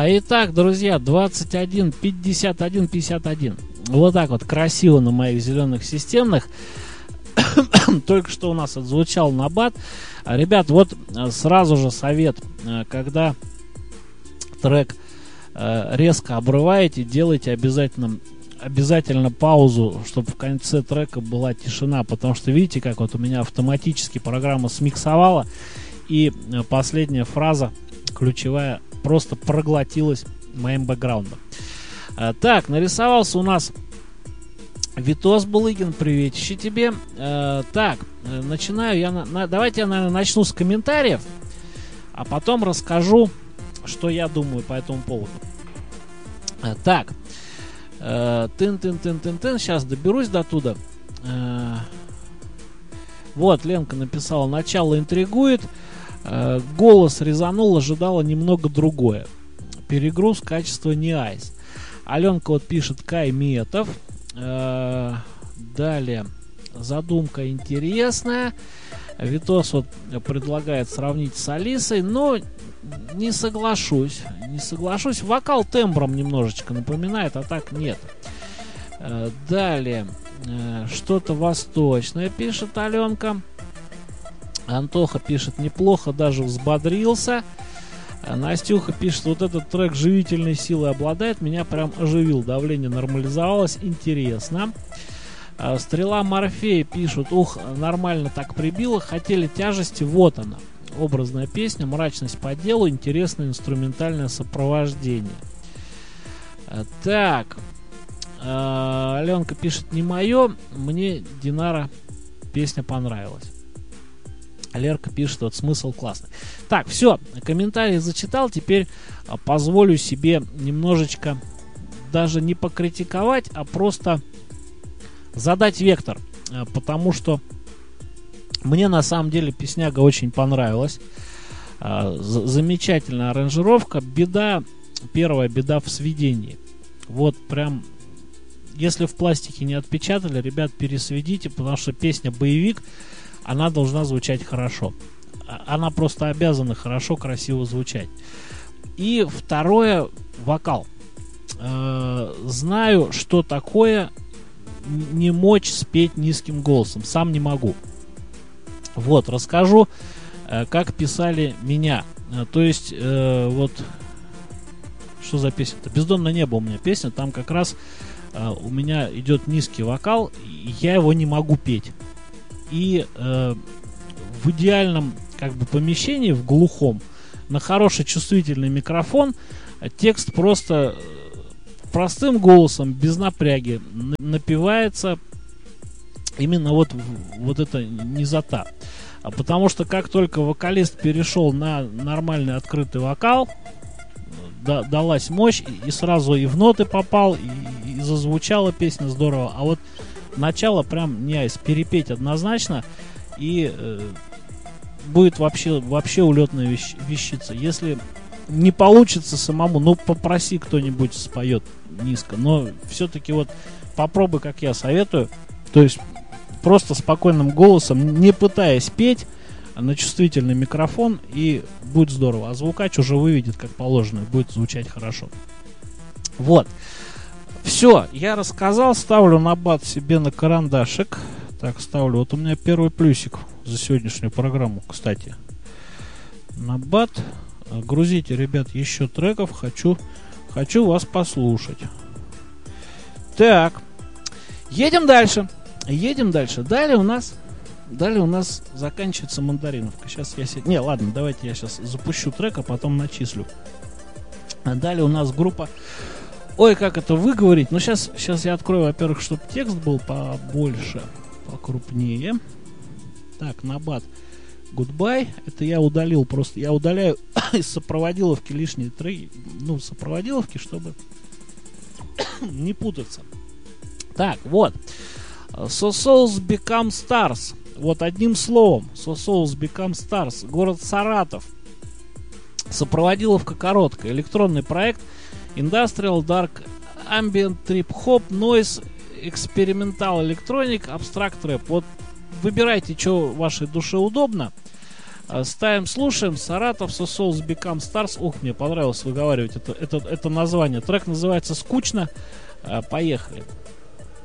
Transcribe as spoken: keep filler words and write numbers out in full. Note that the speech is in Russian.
Итак, друзья, двадцать один пятьдесят один пятьдесят один. Вот так вот красиво на моих зеленых системных. Только что у нас отзвучал набат. Ребят, вот сразу же совет. Когда трек резко обрываете, делайте обязательно, обязательно паузу, чтобы в конце трека была тишина. Потому что видите, как вот у меня автоматически программа смиксовала. И последняя фраза, ключевая, просто проглотилась моим бэкграундом. А, так, нарисовался у нас Витос Булыгин, приветище тебе. А, так, начинаю я, на, на, давайте я, наверное, начну с комментариев, а потом расскажу, что я думаю по этому поводу. А, так, тын-тын-тын-тын-тын, сейчас доберусь до туда. А, вот, Ленка написала: начало интригует. Голос резанул, ожидала немного другое. Перегруз, качество не айс. Аленка вот пишет: Кай Метов. Далее, задумка интересная. Витос вот предлагает сравнить с Алисой, но не соглашусь. Не соглашусь. Вокал тембром немножечко напоминает, а так нет. Далее, что-то восточное, пишет Аленка. Антоха пишет: неплохо, даже взбодрился. Настюха пишет: вот этот трек живительной силой обладает, меня прям оживил, давление нормализовалось, интересно. Стрела Морфея пишут: ух, нормально так прибило, хотели тяжести, вот она. Образная песня, мрачность по делу, интересное инструментальное сопровождение. Так, Аленка пишет: не мое, мне Динара песня понравилась. Лерка пишет: вот смысл классный. Так, все, комментарии зачитал. Теперь а, позволю себе немножечко даже не покритиковать, а просто задать вектор. А, потому что мне на самом деле песняга очень понравилась. А, з- замечательная аранжировка. Беда, первая беда в сведении. Вот прям, если в пластике не отпечатали, ребят, пересведите, потому что песня боевик. Она должна звучать хорошо. Она просто обязана хорошо, красиво звучать. И второе, вокал. Э, знаю, что такое не мочь спеть низким голосом. Сам не могу. Вот, расскажу, э, как писали меня. Э, то есть, э, вот, что за песня-то? «Бездонное небо» у меня песня. Там как раз э, у меня идет низкий вокал, и я его не могу петь. И э, в идеальном как бы помещении, в глухом, на хороший чувствительный микрофон, текст просто простым голосом, без напряги напевается именно вот, вот эта низота. А потому что как только вокалист перешел на нормальный открытый вокал, да, далась мощь, и, и сразу и в ноты попал, и, и зазвучала песня здорово. А вот начало прям не айс, перепеть однозначно, и э, будет вообще, вообще улетная вещ, вещица. Если не получится самому, ну попроси, кто-нибудь споет низко. Но все-таки вот попробуй, как я советую. То есть просто спокойным голосом, не пытаясь петь, на чувствительный микрофон, и будет здорово. А звукач уже выведет как положено, будет звучать хорошо. Вот. Все, я рассказал, ставлю набат себе на карандашик. Так, ставлю. Вот у меня первый плюсик за сегодняшнюю программу, кстати. Набат. Грузите, ребят, еще треков. Хочу, хочу вас послушать. Так. Едем дальше. Едем дальше. Далее у нас, далее у нас заканчивается мандариновка. Сейчас я... Се... Не, ладно, давайте я сейчас запущу трек, а потом начислю. А далее у нас группа... Ой, как это выговорить? Ну, сейчас, сейчас я открою, во-первых, чтобы текст был побольше, покрупнее. Так, набат Goodbye. Это я удалил просто. Я удаляю из сопроводиловки лишние треки. Ну, сопроводиловки, чтобы не путаться. Так, вот. So Souls Become Stars. Вот одним словом. So Souls Become Stars. Город Саратов. Сопроводиловка короткая. Электронный проект. Industrial, Dark, Ambient, Trip Hop, Noise, Experimental Electronic, Abstract Rap. Вот выбирайте, что вашей душе удобно. Ставим, слушаем. Саратов, So Souls Become Stars. Ух, мне понравилось выговаривать это, это, это название. Трек называется «Скучно». Поехали.